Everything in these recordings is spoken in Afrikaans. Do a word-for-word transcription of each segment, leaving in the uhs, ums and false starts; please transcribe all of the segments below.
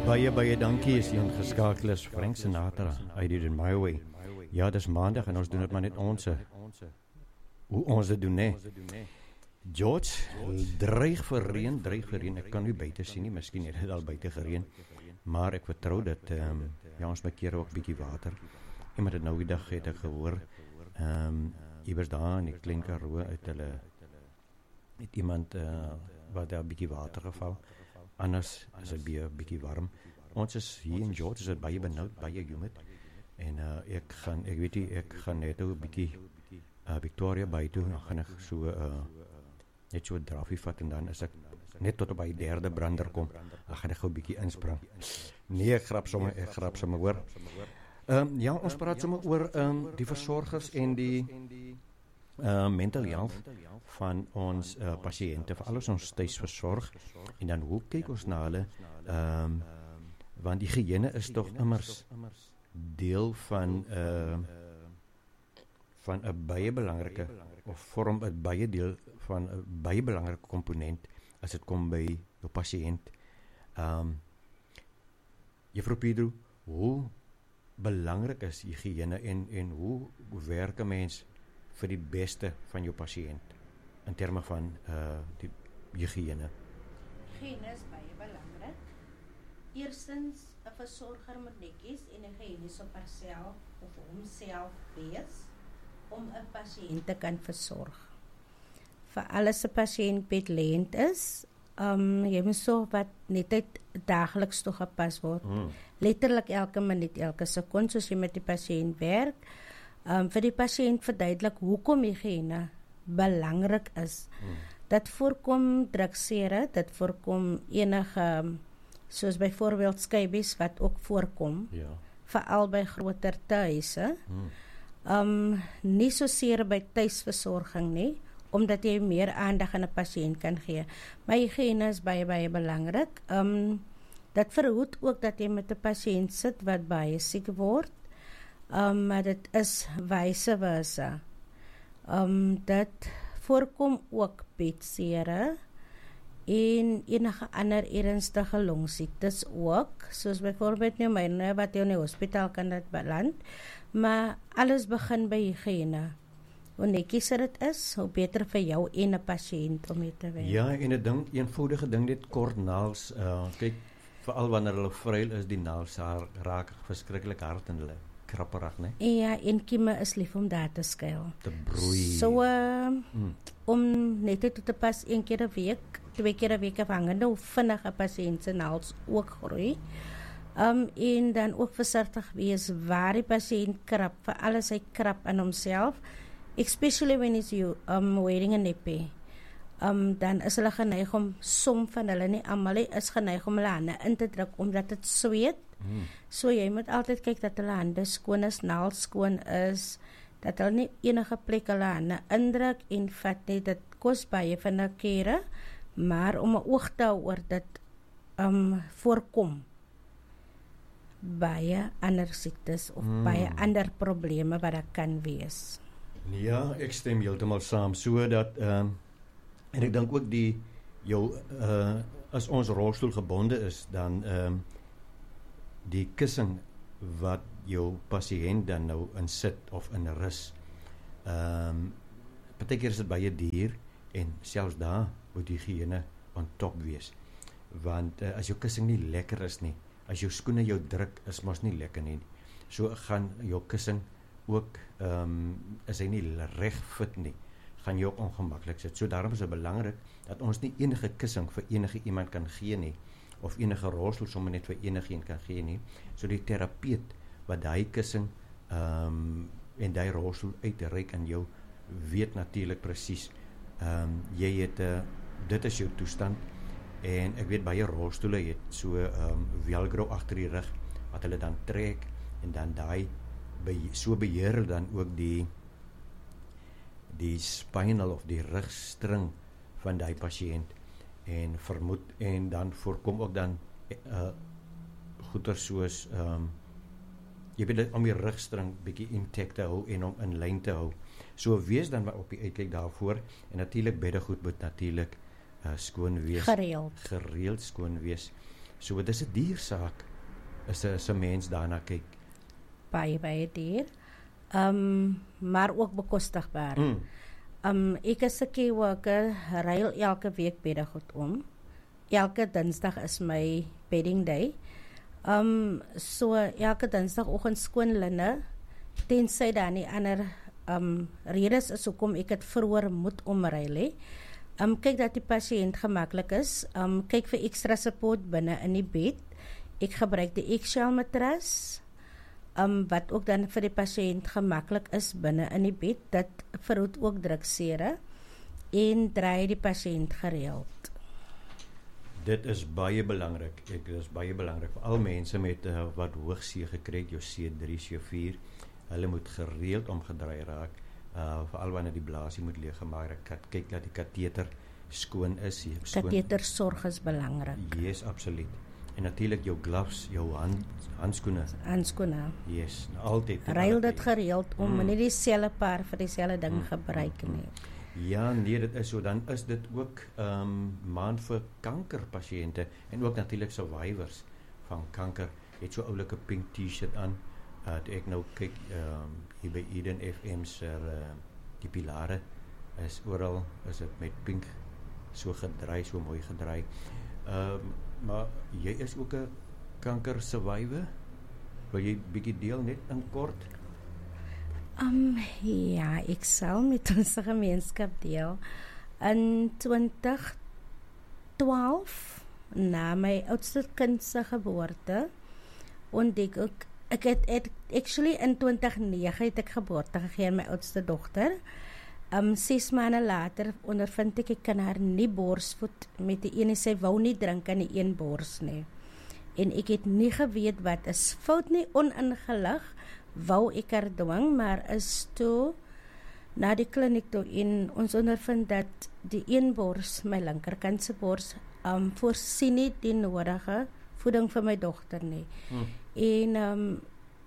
Baie, baie dankie as jy ingeskakel is. Frank Sinatra, I Did It My Way. Ja, dis maandag en ons doen dit maar net ons. Hoe ons dit doen, nee. George, dreig vir reën, dreig vir reën. Ek kan nie buite sien nie, miskien het dit al buite gereën. Maar ek vertrou dat, um, ja, ons bekeer ook bietjie water. Iemand het nou die dag, het ek gehoor, um, iewers daar in die Klein Karoo uit hulle, het iemand, uh, wat daar bietjie water geval. Anders is het baie bietjie warm. Ons is hier in George, is het baie benoud, baie humid. En uh, ek gaan, ek weet nie, ek gaan net een bietjie uh, Victoria by toe, dan gaan ek so, uh, net so een drafie vat, en dan is ek net tot op die derde brander kom, dan gaan ek gauw bietjie insprang. Nee, ek grap sommer, ek grap sommer hoor. Um, ja, ons praat sommer oor um, die versorgers en die uh, mental health van ons uh, patiënte, vir alles ons thuis versorg, en dan hoe kyk ons na hulle, um, want die hygiëne is toch immers deel van uh, van 'n baie belangrike, of vorm 'n baie deel van 'n baie belangrike komponent as dit kom by jou pasiënt. Um, Juffrou Pedro, hoe belangrik is hygiëne en, en hoe werk 'n mens vir die beste van jou pasiënt in terme van uh, die hygiëne? Hygiëne is baie belangrik. Eerstens, 'n versorger moet netjies en hygiënies op haarself of homself wees om 'n pasiënt te kan versorg. Vir alles 'n pasiënt bedlend is, um, jy moet so wat net uit dageliks toegepas word. Mm. Letterlik elke minuut, elke sekonde, soos jy met die pasiënt werk. Um, vir die pasiënt verduidelik hoekom hygiëne belangrik is. Mm. Dat voorkom druksere, dit voorkom enige, soos byvoorbeeld skybies wat ook voorkom, ja. Veral by groter tuise. Hmm. Um, nie so seer by tuisversorging nie, omdat jy meer aandag aan 'n pasiënt kan gee. Maar hygiëne is baie, baie belangrik. Um, dat verhoed ook dat jy met 'n pasiënt sit wat baie siek word, um, maar dit is vice versa. Um, dat voorkom ook bedsere en enige ander ernstige longsiektes ook, soos byvoorbeeld pneumonie wat jy in die hospitaal kan dit beland, maar alles begin by hygiëne. Hoe netjieser dit is, hoe beter vir jou en 'n pasiënt om mee te werk. Ja, en 'n ding, eenvoudige ding, dit kort naels, uh, kyk, veral wanneer hulle vryl is, die naels haar raak verskriklik hard en hulle krapperig, né? Ja, en kieme is lief om daar te skuil. Te broei. So, uh, mm. om net toe te pas een keer 'n week, twee keer 'n week afhangende hoe vinnig 'n pasiënt se naels ook groei. Um, en dan ook versigtig wees waar die pasiënt krap, vir alles hy krap aan homself, especially when he's you, um, wearing a nappy. Um, dan is hulle geneig om, som van hulle nie almal is geneig om hulle hande in te druk, omdat het sweet. Hmm. So jy moet altyd kyk dat hulle hande skoon is, naels skoon is, dat hulle nie enige plek hulle hande indruk en vat nie, dit kos baie van 'n kere, maar om 'n oog te hou oor dit um, voorkom baie ander siektes of hmm. baie ander probleme wat daar kan wees. Ja, ek stem heeltemal saam, so dat um, en ek dink ook die jou, uh, as ons rolstoel gebonde is, dan um, die kussing wat jou pasiënt dan nou in sit of in rus, um, partykeer is dit baie duur, en selfs daar moet die hygiëne on top wees, want uh, as jou kussing nie lekker is nie, as jou skoene jou druk, is mos nie lekker nie, so gaan jou kussing ook, um, is hy nie reg fit nie, gaan jou ongemaklik sit. So daarom is het belangrik dat ons nie enige kussing vir enige iemand kan gee nie, of enige rolstoel sommer net vir enige iemand kan gee nie. So die therapeut wat die kussing um, en die rolstoel uitreik aan jou, weet natuurlik presies, um, jy het, uh, dit is jou toestand, en ek weet baie rolstoele het so um, velcro agter die rug, wat hulle dan trek, en dan die, be, so beheer dan ook die die spinal of die rugstring van die patiënt, en vermoed, en dan voorkom ook dan uh, goeder soos um, jy weet om die rugstring bietjie intact te hou en om in lyn te hou. So wees dan maar op die uitkyk daarvoor, en natuurlik beddegoed moet natuurlik uh, skoon wees. Gereeld. Gereeld skoon wees. So dit is 'n duur saak as 'n as 'n mens daarna kyk. Baie baie duur. Um, maar ook bekostigbaar. Mm. Um, ek is 'n key worker, ruil elke week beddegoed om. Elke Dinsdag is my bedding day. Um, so elke Dinsdagoggend skoon linne, tensy daar nie ander um, redes is hoekom ek dit vroeër moet omruil hê. Um, kyk dat die pasiënt gemaklik is. Um, kyk vir ekstra support binne in die bed. Ek gebruik die eggshell matras. Um, wat ook dan vir die pasiënt gemaklik is binne in die bed. Dit verhoed ook druksere en draai die pasiënt gereeld. Dit is baie belangrik. Ek dit is baie belangrik vir al mense met uh, wat hoog C gekry het, jou C drie, C vier. Hulle moet gereeld omgedraai raak. Uh, veral wanneer die blaasie moet leeggemaak word. Kyk dat die kateter skoon is. Kateter sorg is belangrik. Yes, absoluut. En natuurlik jou gloves, jou hand, handskoene. Handskoene. Yes, altyd. Ruil dit gereeld om mm. nie dieselfde paar vir dieselfde ding mm. gebruik nie. Ja, nee, dit is so. Dan is dit ook ehm um, maand vir kankerpasiënte en ook natuurlik survivors van kanker. Het so oulike pink T-shirt aan. Uh, toe ek nou kyk ehm um, hier by Eden F M se uh, die pilare is oral is dit met pink so gedraai, so mooi gedraai. Ehm um, maar jy is ook 'n kanker survivor. Wil jy bietjie deel net in kort? Um, ja, ek sal met ons gemeenskap deel. In twintig twaalf, na my oudste kind se geboorte, ontdek ek, ek het, het actually in twintig negen het ek geboorte gegee aan my oudste dogter. Um, ses maande later ondervind ek, ek kan haar nie borsvoed met die ene, sy wou nie drink aan die een bors nie. En ek het nie geweet wat is fout nie, oningelig, wou ek haar dwing, maar is toe na die kliniek toe en ons ondervind dat die een bors, my linkerkant se bors, um, voorsien nie die nodige voeding vir my dogter nie. Hmm. En um,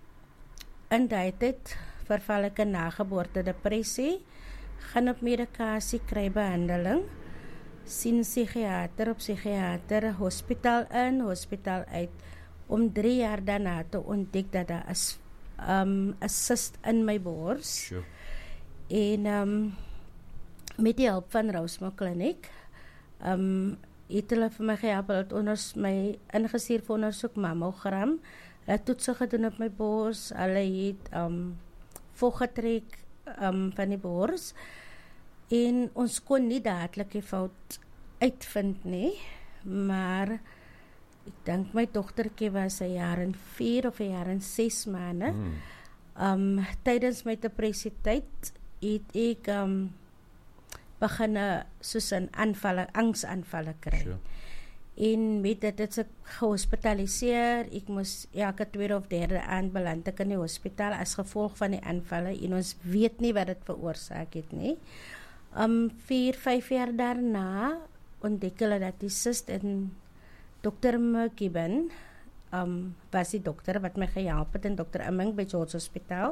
in die tyd verval ek 'n nageboorte depressie, gaan op medikasie, kry behandeling, sien psigiater op psigiater, hospitaal in, hospitaal uit, om drie jaar daarna te ontdek dat daar is um, 'n cyst in my bors. Sure. En um, met die hulp van Rosemont Kliniek, um, het hulle vir my gehelp, hulle het onders my ingestuur vir ondersoek mammogram, hulle het toetse gedoen op my bors, hulle het um, vog getrek um, van die bors, en ons kon nie dadelik die fout uitvind nie, maar ek dink my dogtertjie was 'n jaar en vier of 'n jaar en ses maande. Mm. Um, tydens my depressietyd het ek um, begin soos 'n aanvalle, angsaanvalle kry. Sure. En met dit het ek gehospitaliseer, ek moes elke tweede of derde aand beland ek in die hospitaal as gevolg van die aanvalle, en ons weet nie wat dit veroorsaak het nie. Um, vier, vyf jaar daarna ontdek hulle dat die cyst in dokter McGibbon, um, was die dokter wat my gehelp het, en dokter Imming by George Hospitaal,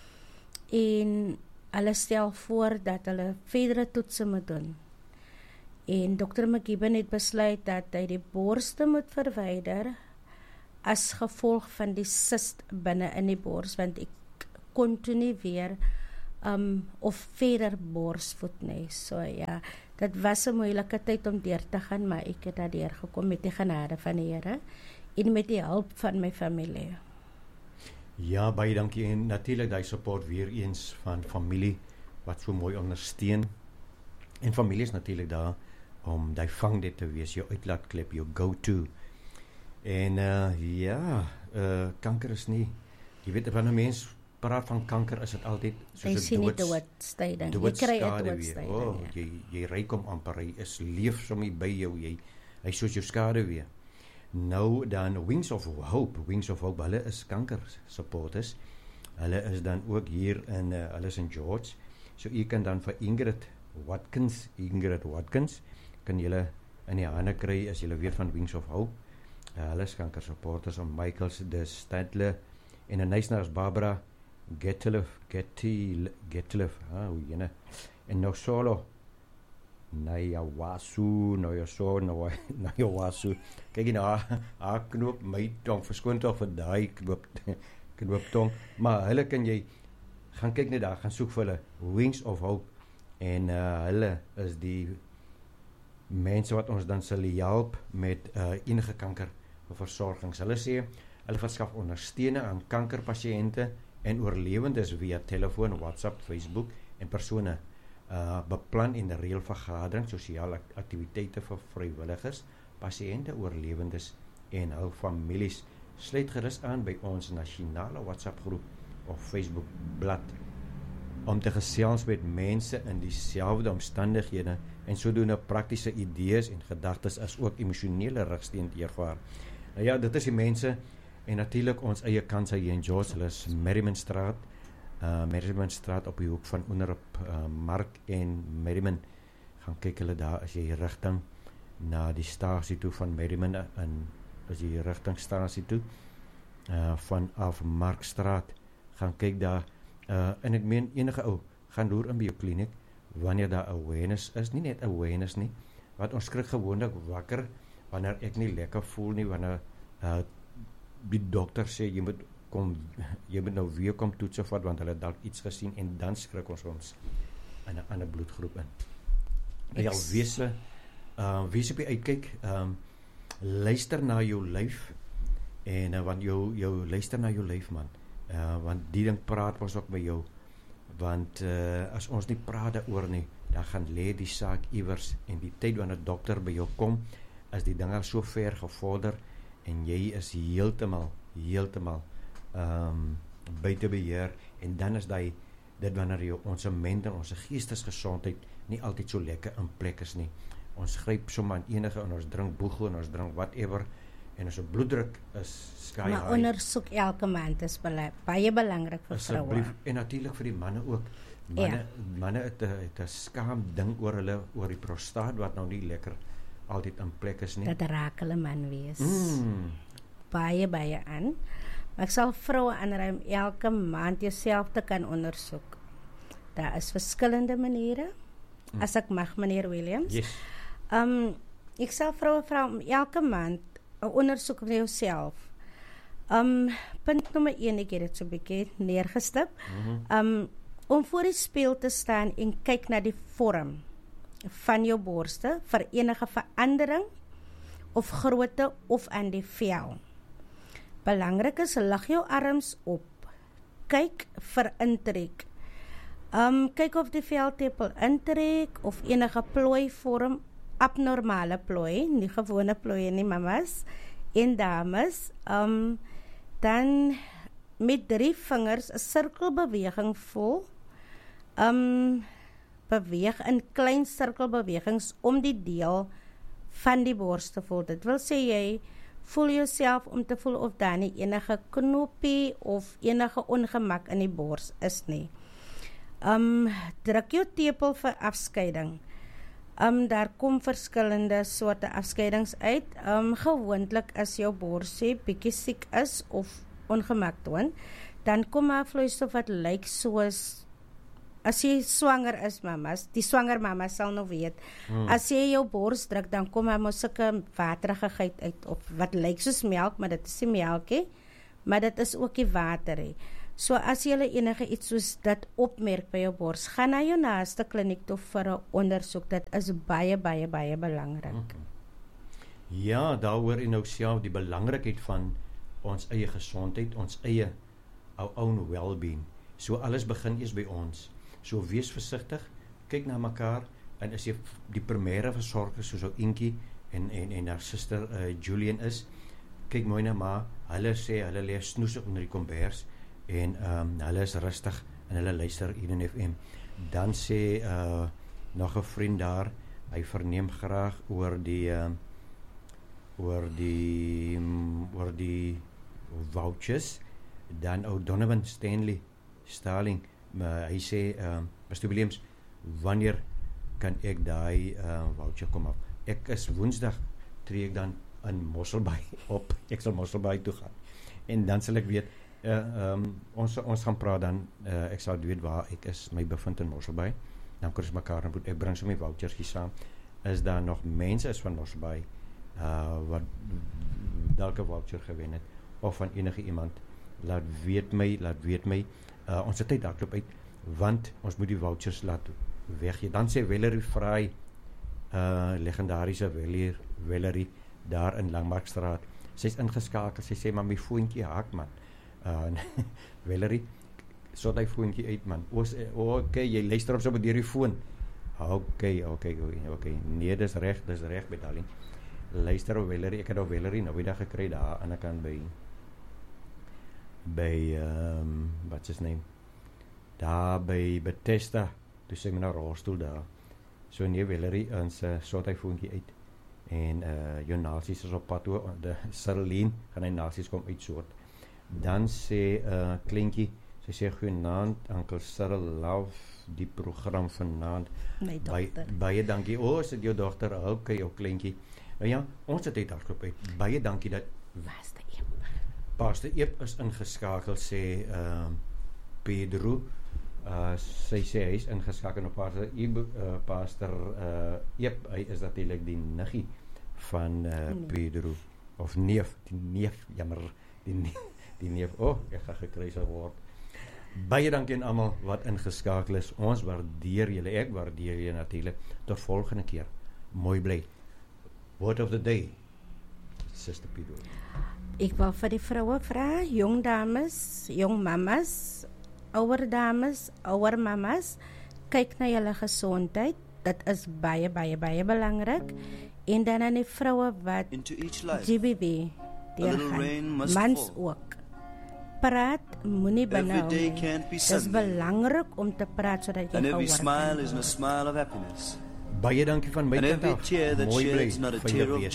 en hulle stel voor dat hulle verdere toetse moet doen. En dokter McGibbon het besluit dat hy die borste moet verwyder as gevolg van die cyst binne in die bors, want ek kon toe nie weer um, of verder borsvoed nie. So ja, dit was 'n moeilike tyd om deur te gaan, maar ek het daardeur gekom met die genade van die Here en met die hulp van my familie. Ja, baie dankie, en natuurlik daai support weer eens van familie wat so mooi ondersteun. En familie is natuurlik daar om daai vangnet te wees, jou uitlaatklep, jou go-to. En uh, ja, uh, kanker is nie, jy weet, wanneer 'n mens praat van kanker, is dit altyd soos 'n doodstyding. Jy kry 'n doodstyding. Oh, ja. jy jy ry kom amper, hy is leef sommer by jou, jy hy soos jou skade weer. Nou dan Wings of Hope, Wings of Hope, hulle is kanker supporters. Hulle is dan ook hier in uh, hulle is in George. So jy kan dan vir Ingrid Watkins, Ingrid Watkins, kan julle in die hande kry as julle weet van Wings of Hope. Uh, hulle is kanker supporters, om Michaels de Stadler, en 'n nice naam is Barbara Gettelef, Getty Gettelef, ah, hoe jene. En nog solo Nayawasu, nou ja so, nou Nayawasu. Kyk jy na haar knoop, my tong, verskoon tog vir daai knoop, knooptong, maar hulle kan jy, gaan kyk net daar, gaan soek vir hulle, Wings of Hope, en uh, hulle is die mense wat ons dan sal help met uh, enige kanker versorgings. Hulle sê, hulle verskaf ondersteuning aan kankerpasiënte en oorlewendes via telefoon, WhatsApp, Facebook en persone. Uh, beplan en reël vergadering, sosiale aktiwiteite vir vrywilligers, pasiënte, oorlewendes en hul families. Sluit gerus aan by ons nasionale WhatsApp groep of Facebook blad om te gesels met mense in dieselfde omstandighede en sodoende praktiese idees en gedagtes as ook emosionele rugsteun te ervaar. Nou ja, dit is die mense en natuurlik ons eie kanse hier in George, hulle is Merrimanstraat, uh, Merrimanstraat op die hoek van Onderop uh, Mark en Merriman. Gaan kyk hulle daar as jy rigting na die stasie toe van Merriman en as jy rigting stasie toe uh, vanaf Markstraat gaan kyk daar uh, en ek meen enige ou gaan loer in by jou kliniek wanneer daar awareness is, nie net awareness nie, wat ons skrik gewoonlik wakker wanneer ek nie lekker voel nie, wanneer uh, die dokter sê jy moet kom, jy moet nou weer kom toetsen vat want hulle dalk iets gesien en dan skrik ons ons in 'n ander bloedgroep in. En ja, wees uh, wees op die uitkyk, um, luister na jou lyf en uh, want jou, jou luister na jou lyf man, uh, want die ding praat ons ook met jou, want uh, as ons nie praat daaroor nie, dan gaan lê die saak iewers en die tyd wanneer 'n dokter by jou kom, is die ding al so ver gevorder en jy is heeltemal heeltemal um, buite beheer en dan is die dit wanneer jou, ons mente en ons geestesgesondheid nie altyd so lekker in plek is nie. Ons gryp sommer aan enige en ons drink boego en ons drink whatever en ons bloeddruk is sky high. Maar ondersoek elke maand is bela- baie belangrik vir vroue. En natuurlik vir die manne ook. Manne, ja. manne het 'n skaam ding oor hulle oor die prostaat wat nou nie lekker altyd in plek is nie. Dat raak hulle man wees. Mm. Baie baie aan. Maar ek sal vroue aanraai om elke maand jouself te kan ondersoek. Daar is verskillende maniere. Mm. As ek mag, meneer Williams. Yes. Um, ek sal vroue vra om elke maand 'n ondersoek vir jouself. Um, punt nommer een, ek het dit so 'n bietjie neergestip. Mm-hmm. Um, om voor die spieël te staan en kyk na die vorm van jou borste vir enige verandering of grootte of aan die vel. Belangrik is, lig jou arms op. Kyk vir intrek. Um, kyk of die veltepel intrek of enige plooi vorm, abnormale plooi, nie gewone plooi nie, mamas en dames. Um, dan met drie vingers 'n sirkelbeweging voel. Um, beweeg in klein sirkelbewegings om die deel van die bors te voel. Dit wil sê jy voel jouself om te voel of daar nie enige knoppie of enige ongemak in die bors is nie. Um, druk jou tepel vir afskeiding. Um, daar kom verskillende soorte afskeidings uit. Um, gewoonlik as jou borsie bietjie siek is of ongemak toon, dan kom maar vloeistof wat lyk soos, as jy swanger is, mamas, die swanger mama sal nou weet, hmm. as jy jou bors druk, dan kom maar mos sulke waterigheid uit, of wat lyk soos melk, maar dit is nie melkie, maar dit is ook die water. So as jy enige iets soos dit opmerk by jou bors, gaan na jou naaste kliniek toe vir 'n ondersoek. Dit is baie, baie, baie belangrik. Okay. Ja, daaroor en nou self die belangrikheid van ons eie gesondheid, ons eie our own well-being. So alles begin eers by ons. So wees versigtig, kyk na mekaar en as jy die primêre versorger soos ou Inkie en en en haar suster uh, Julian is, kyk mooi na ma. Hulle sê hulle lê snoesig onder die kombers en um, hulle is rustig en hulle luister hier in F M. Dan sê uh, nog 'n vriend daar, hy verneem graag oor die uh, oor die um, oor die vouchers. Dan ou Donovan Stanley Starling, maar hy sê uh, mister Williams, wanneer kan ek daai uh, voucher kom af? Ek is Woensdag tree ek dan in Mosselbaai op. Ek sal Mosselbaai toe gaan. En dan sal ek weet uh, um, ons ons gaan praat dan uh, ek sal weet waar ek is, my bevind in Mosselbaai dan kan ons mekaar ontmoet. Ek bring sommer vouchers hier saam. Is daar nog mense is van Mosselbaai uh, wat dalk 'n voucher gewen het of van enige iemand, laat weet my, laat weet my. Uh, ons het tyd hardloop uit, want ons moet die vouchers laat weggee. Dan sê Valerie Vraai, uh, legendariese Valerie, Valerie daar in Langmarkstraat. Sy is ingeskakel, sy sê, maar my foontjie haak, man. Uh, Valerie, sort hy foontjie uit, man. O, ok, jy luister op so met die foon. Ok, ok, ok. Nee, dis reg, dis reg, Betaling. Luister op Valerie, ek het op Valerie nou die dag gekry daar aan die kant by by, um, what's his name? Daar by Bethesda, toe sy met 'n rolstoel daar. So nee, Valerie, ons uh, sort hy foontjie uit. En uh, jou nasies is op pad toe, de Sarlien gaan hy nasies kom uitsoort. Dan sê uh, Kleintjie, sy sê goeienaand, Uncle Cyril, love die program vanaand. My dogter. Baie, baie dankie. O, oh, is dit jou dogter? Ok, jou Kleintjie. Nou ja, ons het uit hardloop uit. Baie dankie dat Pastor Eep. Pastor Eep is ingeskakel, sê uh, Pedro. Uh, sy sê hy is ingeskakel op Pastor Eep, uh, Pastor uh, Eep, hy is natuurlik die niggie van uh, nee. Pedro, of neef, die neef, jammer, die neef, die neef, oh, ek ga gekruisig word. Baie dankie aan almal wat ingeskakel is, ons waardeer julle, ek waardeer julle natuurlik, tot volgende keer, mooi bly. Word of the day, Sister Pedro. Ek wil vir die vroue vra, jong dames, jong mamas, ouer dames, ouer mamas, kyk na julle gesondheid, dit is baie, baie, baie belangrik. En dan aan die vroue wat G B V deurgaan, mans ook. Praat, moenie benauw nie. Dit is belangrik om te praat, sodat jy gehoor kan. Baie dankie van my kant af. Mooi bly vir jou wees.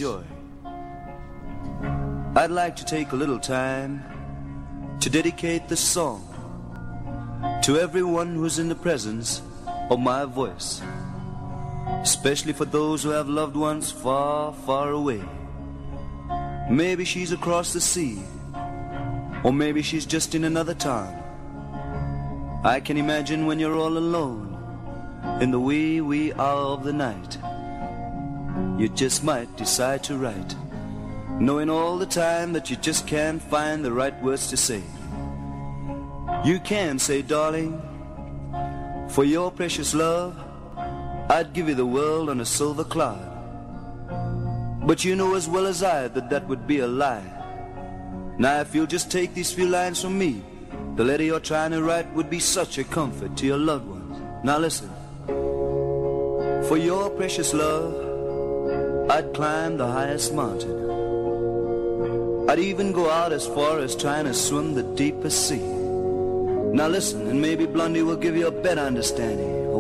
I'd like to take a little time to dedicate this song to everyone who's in the presence of my voice, especially for those who have loved ones far, far away. Maybe she's across the sea, or maybe she's just in another town. I can imagine when you're all alone in the wee, wee hour of the night, you just might decide to write, knowing all the time that you just can't find the right words to say. You can say, darling, for your precious love, I'd give you the world on a silver cloud. But you know as well as I that that would be a lie. Now if you'll just take these few lines from me, the letter you're trying to write would be such a comfort to your loved ones. Now listen. For your precious love, I'd climb the highest mountain. I'd even go out as far as trying to swim the deepest sea. Now listen, and maybe Blondie will give you a better understanding.